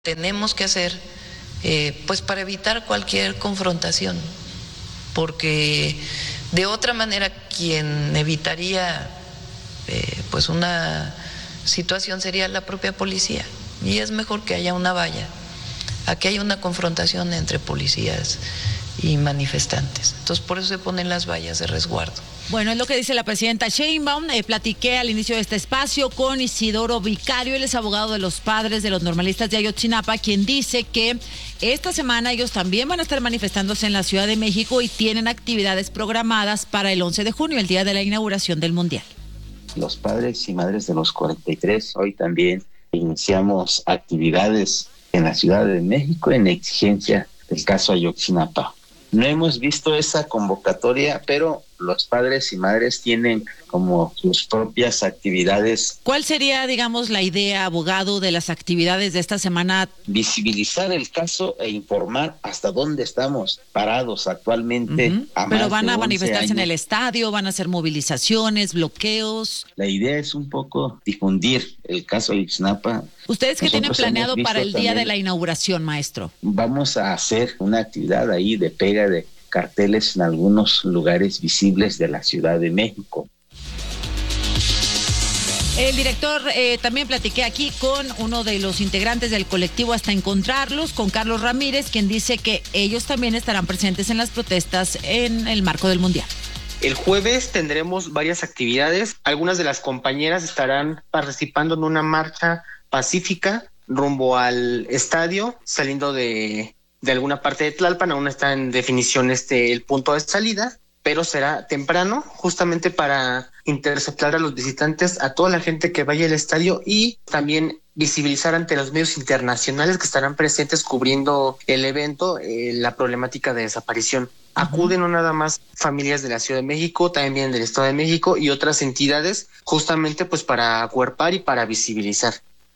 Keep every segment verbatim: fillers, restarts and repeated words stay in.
tenemos que hacer eh, pues para evitar cualquier confrontación, porque de otra manera quien evitaría eh, pues una situación sería la propia policía, y es mejor que haya una valla a que haya una confrontación entre policías y manifestantes. Entonces por eso se ponen las vallas de resguardo. Bueno, es lo que dice la presidenta Sheinbaum. Eh, platiqué al inicio de este espacio con Isidoro Vicario, él es abogado de los padres de los normalistas de Ayotzinapa, quien dice que esta semana ellos también van a estar manifestándose en la Ciudad de México y tienen actividades programadas para el once de junio, el día de la inauguración del Mundial. Los padres y madres de los cuarenta y tres, hoy también iniciamos actividades en la Ciudad de México en exigencia del caso Ayotzinapa. No hemos visto esa convocatoria, pero los padres y madres tienen como sus propias actividades. ¿Cuál sería, digamos, la idea, abogado, de las actividades de esta semana? Visibilizar el caso e informar hasta dónde estamos parados actualmente. Uh-huh. a Pero más van de a manifestarse años. en el estadio, van a hacer movilizaciones, bloqueos. La idea es un poco difundir el caso Ayotzinapa. ¿Ustedes qué tienen planeado para el día también, de la inauguración, maestro? Vamos a hacer una actividad ahí de pega de carteles en algunos lugares visibles de la Ciudad de México. El director, eh, también platiqué aquí con uno de los integrantes del colectivo Hasta Encontrarlos, con Carlos Ramírez, quien dice que ellos también estarán presentes en las protestas en el marco del Mundial. El jueves tendremos varias actividades. Algunas de las compañeras estarán participando en una marcha pacífica rumbo al estadio, saliendo de, de alguna parte de Tlalpan. Aún está en definición este el punto de salida, pero será temprano, justamente para interceptar a los visitantes, a toda la gente que vaya al estadio, y también visibilizar ante los medios internacionales que estarán presentes cubriendo el evento eh, la problemática de desaparición. Uh-huh. Acuden no nada más familias de la Ciudad de México, también vienen del Estado de México y otras entidades, justamente pues para acuerpar y para visibilizar.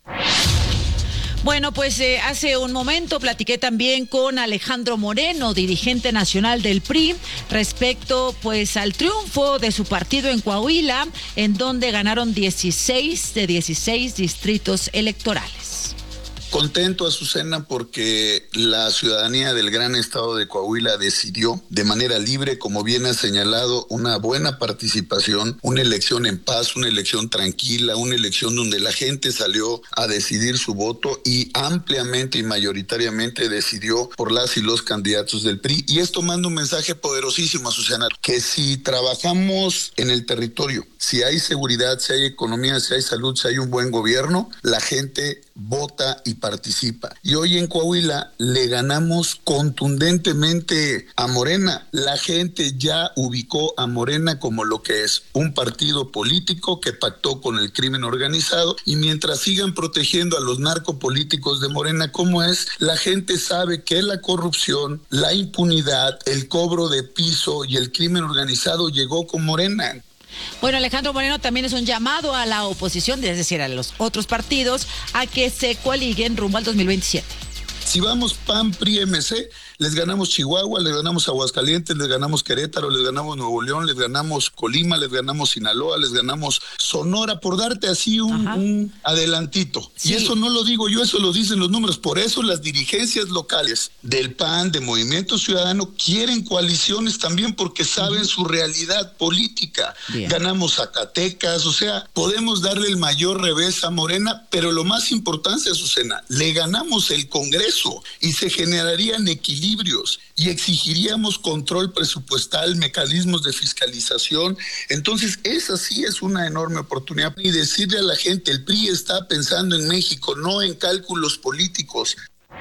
Bueno, pues eh, hace un momento platiqué también con Alejandro Moreno, dirigente nacional del P R I, respecto pues al triunfo de su partido en Coahuila, en donde ganaron dieciséis de dieciséis distritos electorales. Contento, Azucena, porque la ciudadanía del gran estado de Coahuila decidió de manera libre, como bien ha señalado, una buena participación, una elección en paz, una elección tranquila, una elección donde la gente salió a decidir su voto y ampliamente y mayoritariamente decidió por las y los candidatos del P R I. Y esto manda un mensaje poderosísimo, Azucena, que si trabajamos en el territorio, si hay seguridad, si hay economía, si hay salud, si hay un buen gobierno, la gente vota y participa. Y hoy en Coahuila le ganamos contundentemente a Morena. La gente ya ubicó a Morena como lo que es, un partido político que pactó con el crimen organizado, y mientras sigan protegiendo a los narcopolíticos de Morena como es, la gente sabe que la corrupción, la impunidad, el cobro de piso y el crimen organizado llegó con Morena. Bueno, Alejandro Moreno también es un llamado a la oposición, es decir, a los otros partidos, a que se coaliguen rumbo al dos mil veintisiete. Si vamos P A N, P R I, M C, les ganamos Chihuahua, les ganamos Aguascalientes, les ganamos Querétaro, les ganamos Nuevo León, les ganamos Colima, les ganamos Sinaloa, les ganamos Sonora, por darte así un, un adelantito. Sí. Y eso no lo digo yo, eso lo dicen los números. Por eso las dirigencias locales del P A N, de Movimiento Ciudadano, quieren coaliciones también, porque saben uh-huh. su realidad política. Bien. Ganamos Zacatecas, o sea, podemos darle el mayor revés a Morena, pero lo más importante, Azucena, le ganamos el Congreso y se generarían equilibrios y exigiríamos control presupuestal, mecanismos de fiscalización. Entonces esa sí es una enorme oportunidad, y decirle a la gente, el P R I está pensando en México, no en cálculos políticos.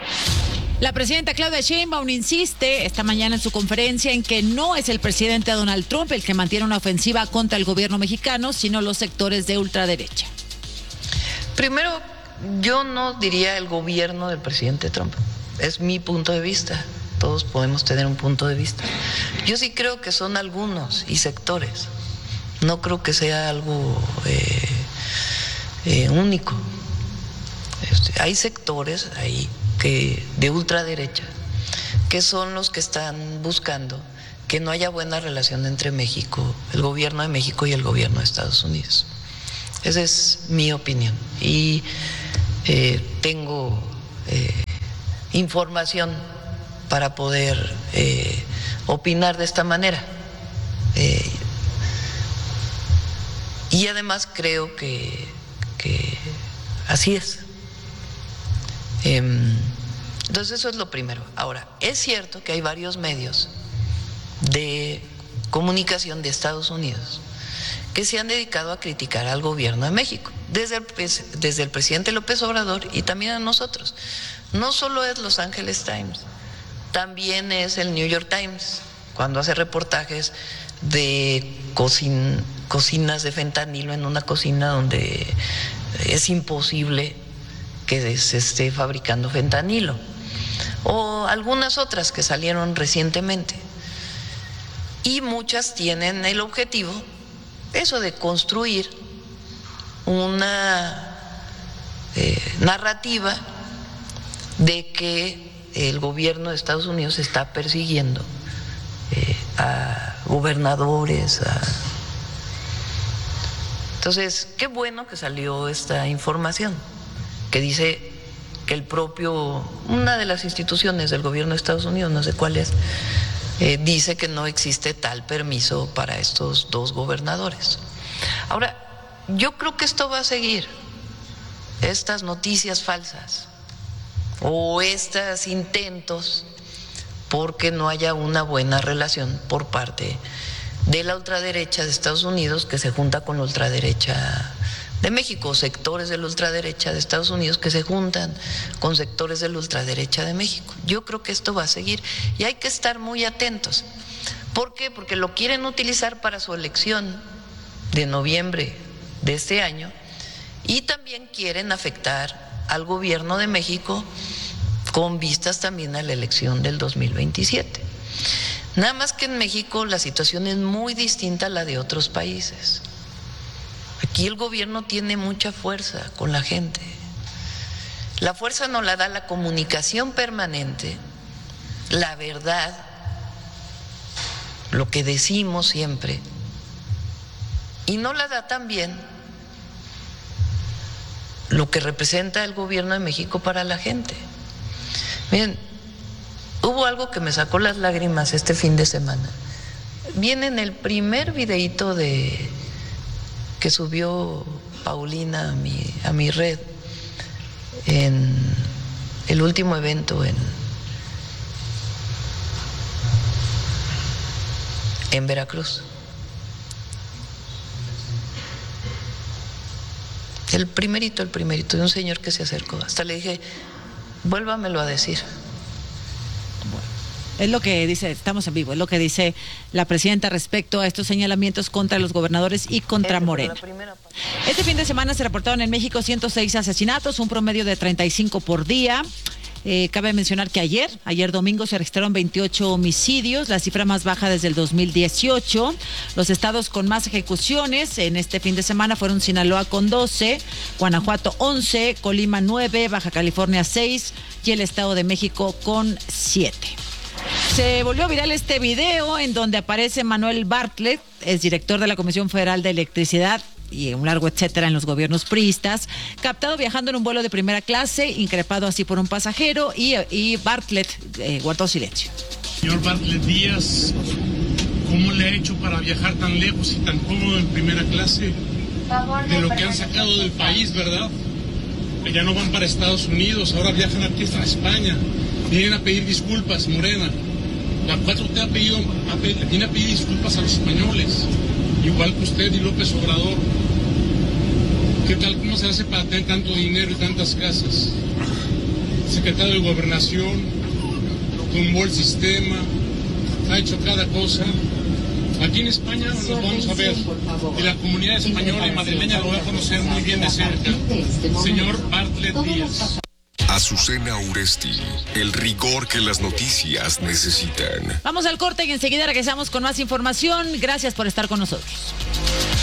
La presidenta Claudia Sheinbaum insiste esta mañana en su conferencia en que no es el presidente Donald Trump el que mantiene una ofensiva contra el gobierno mexicano, sino los sectores de ultraderecha. Primero, yo no diría el gobierno del presidente Trump, es mi punto de vista, todos podemos tener un punto de vista. Yo sí creo que son algunos y sectores, no creo que sea algo eh, eh, único. Este, hay sectores ahí que de ultraderecha que son los que están buscando que no haya buena relación entre México, el gobierno de México y el gobierno de Estados Unidos. Esa es mi opinión y eh, tengo eh, información para poder eh, opinar de esta manera. Eh, y además creo que, que así es. Eh, entonces eso es lo primero. Ahora, es cierto que hay varios medios de comunicación de Estados Unidos que se han dedicado a criticar al gobierno de México, desde el, desde el presidente López Obrador y también a nosotros. No solo es Los Angeles Times, también es el New York Times, cuando hace reportajes de cocin, cocinas de fentanilo en una cocina donde es imposible que se esté fabricando fentanilo, o algunas otras que salieron recientemente. Y muchas tienen el objetivo, eso de construir una eh, narrativa de que el gobierno de Estados Unidos está persiguiendo eh, a gobernadores. A... Entonces, qué bueno que salió esta información, que dice que el propio, una de las instituciones del gobierno de Estados Unidos, no sé cuál es, Eh, dice que no existe tal permiso para estos dos gobernadores. Ahora, yo creo que esto va a seguir, estas noticias falsas o estos intentos porque no haya una buena relación por parte de la ultraderecha de Estados Unidos que se junta con la ultraderecha de México, sectores de la ultraderecha de Estados Unidos que se juntan con sectores de la ultraderecha de México. Yo creo que esto va a seguir y hay que estar muy atentos. ¿Por qué? Porque lo quieren utilizar para su elección de noviembre de este año y también quieren afectar al gobierno de México con vistas también a la elección del dos mil veintisiete. Nada más que en México la situación es muy distinta a la de otros países. Aquí el gobierno tiene mucha fuerza con la gente. La fuerza nos la da la comunicación permanente, la verdad, lo que decimos siempre, y no la da también lo que representa el gobierno de México para la gente. Miren, hubo algo que me sacó las lágrimas este fin de semana. Viene en el primer videíto de que subió Paulina a mi, a mi red en el último evento en, en Veracruz. El primerito, el primerito, de un señor que se acercó. Hasta le dije, vuélvamelo a decir. Es lo que dice, estamos en vivo, es lo que dice la presidenta respecto a estos señalamientos contra los gobernadores y contra Morena. Este fin de semana se reportaron en México ciento seis asesinatos, un promedio de treinta y cinco por día. Eh, cabe mencionar que ayer, ayer domingo se registraron veintiocho homicidios, la cifra más baja desde el dos mil dieciocho. Los estados con más ejecuciones en este fin de semana fueron Sinaloa con doce, Guanajuato once, Colima nueve, Baja California seis y el Estado de México con siete. Se volvió viral este video en donde aparece Manuel Bartlett, es director de la Comisión Federal de Electricidad y un largo etcétera en los gobiernos priistas, captado viajando en un vuelo de primera clase, increpado así por un pasajero y, y Bartlett eh, guardó silencio. Señor Bartlett Díaz, ¿cómo le ha hecho para viajar tan lejos y tan cómodo en primera clase? De lo que han sacado del país, ¿verdad? Ya no van para Estados Unidos, ahora viajan aquí hasta España. Vienen a pedir disculpas, Morena. La cuatro T ha pedido, ha pedido, viene a pedir disculpas a los españoles, igual que usted y López Obrador. ¿Qué tal, cómo se hace para tener tanto dinero y tantas casas? Secretario de Gobernación, tumbó el sistema, ha hecho cada cosa. Aquí en España nos vamos a ver, y la comunidad española y madrileña lo va a conocer muy bien de cerca. Señor Bartlett Díaz. Azucena Uresti, el rigor que las noticias necesitan. Vamos al corte y enseguida regresamos con más información. Gracias por estar con nosotros.